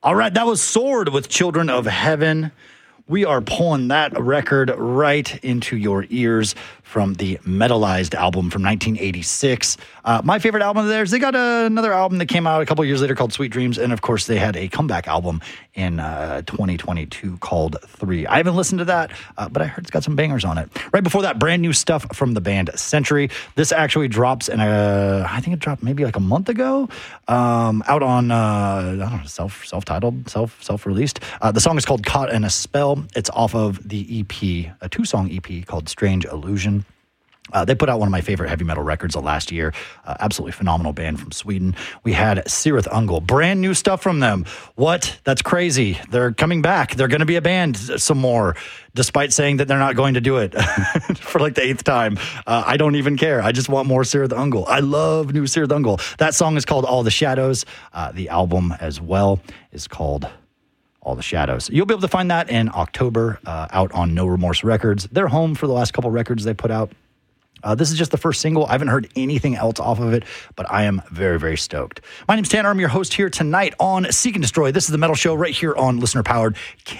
All right, that was Sword with Children of Heaven. We are pulling that record right into your ears from the Metalized album from 1986. My favorite album of theirs, they got another album that came out a couple years later called Sweet Dreams, and of course they had a comeback album in 2022 called 3. I haven't listened to that, but I heard it's got some bangers on it. Right before that, brand new stuff from the band Century. This actually drops in I think it dropped maybe like a month ago, out on I don't know, self-titled, self-released. The song is called Caught in a Spell. It's off of the EP, a 2-song EP called Strange Illusion. They put out one of my favorite heavy metal records of last year. Absolutely phenomenal band from Sweden. We had Cirith Ungol. Brand new stuff from them. What? That's crazy. They're coming back. They're going to be a band some more, despite saying that they're not going to do it for like the 8th time. I don't even care. I just want more Cirith Ungol. I love new Cirith Ungol. That song is called All the Shadows. The album as well is called All the Shadows. You'll be able to find that in October out on No Remorse Records. They're home for the last couple records they put out. This is just the first single. I haven't heard anything else off of it, but I am very, very stoked. My name's Tanner. I'm your host here tonight on Seek and Destroy. This is the Metal Show right here on listener-powered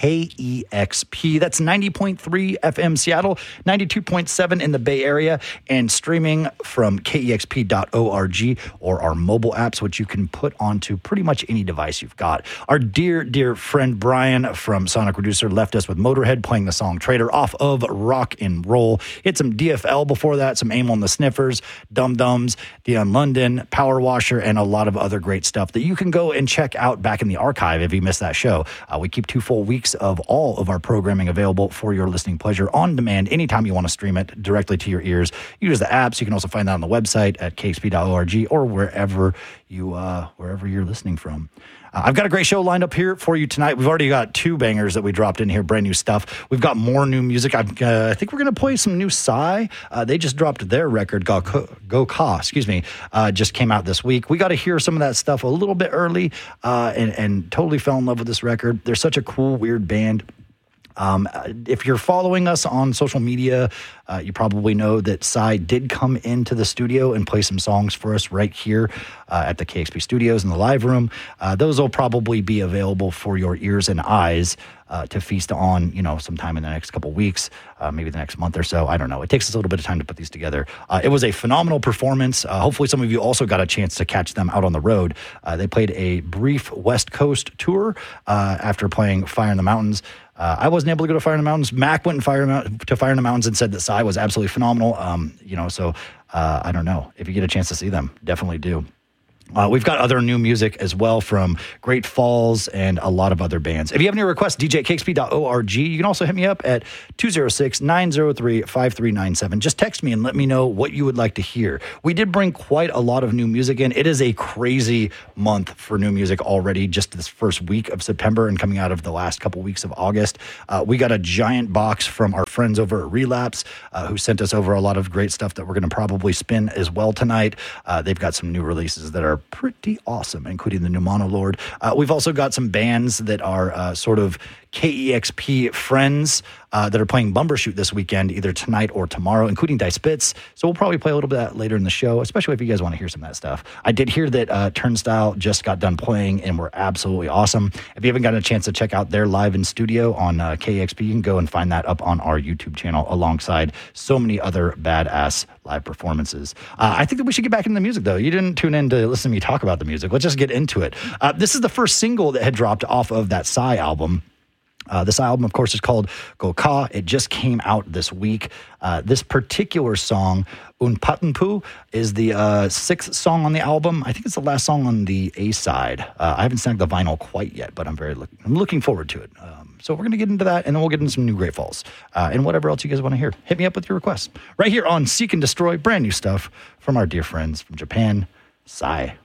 KEXP. That's 90.3 FM Seattle, 92.7 in the Bay Area, and streaming from KEXP.org or our mobile apps, which you can put onto pretty much any device you've got. Our dear, dear friend Brian from Sonic Reducer left us with Motorhead playing the song Traitor off of Rock and Roll. He had some DFL before that, some Aim on the Sniffers, Dum Dums, Dion London, Power Washer, and a lot of other great stuff that you can go and check out back in the archive if you missed that show. We keep 2 full weeks of all of our programming available for your listening pleasure on demand anytime you want to stream it directly to your ears. Use the apps. You can also find that on the website at kxp.org or wherever you're listening from. I've got a great show lined up here for you tonight. We've already got 2 bangers that we dropped in here, brand new stuff. We've got more new music. I think we're going to play some new Psy. They just dropped their record, Go Ka, just came out this week. We got to hear some of that stuff a little bit early and totally fell in love with this record. They're such a cool, weird band. If you're following us on social media, you probably know that Psy did come into the studio and play some songs for us right here at the KXP Studios in the live room. Those will probably be available for your ears and eyes to feast on, sometime in the next couple weeks, maybe the next month or so. I don't know. It takes us a little bit of time to put these together. It was a phenomenal performance. Hopefully some of you also got a chance to catch them out on the road. They played a brief West Coast tour after playing Fire in the Mountains. I wasn't able to go to Fire in the Mountains. Mac went to Fire in the Mountains and said that Psy was absolutely phenomenal. So I don't know. If you get a chance to see them, definitely do. We've got other new music as well from Great Falls and a lot of other bands. If you have any requests, DJ at kxp.org. You can also hit me up at 206-903-5397. Just text me and let me know what you would like to hear. We did bring quite a lot of new music in. It is a crazy month for new music already, just this first week of September and coming out of the last couple weeks of August. We got a giant box from our friends over at Relapse who sent us over a lot of great stuff that we're going to probably spin as well tonight. They've got some new releases that are pretty awesome, including the new Monolord. We've also got some bands that are sort of KEXP friends that are playing Bumbershoot this weekend, either tonight or tomorrow, including Die Spitz. So we'll probably play a little bit of that later in the show, especially if you guys want to hear some of that stuff. I did hear that Turnstile just got done playing and were absolutely awesome. If you haven't gotten a chance to check out their live in studio on KEXP, you can go and find that up on our YouTube channel alongside so many other badass live performances. I think that we should get back into the music, though. You didn't tune in to listen to me talk about the music. Let's just get into it. This is the first single that had dropped off of that Psy album. This album, of course, is called Go Ka. It just came out this week. This particular song, Unpatenpu, is the 6th song on the album. I think it's the last song on the A side. I haven't snagged the vinyl quite yet, but I'm looking forward to it. So we're going to get into that, and then we'll get into some new Great Falls and whatever else you guys want to hear. Hit me up with your requests. Right here on Seek and Destroy, brand new stuff from our dear friends from Japan, Psy.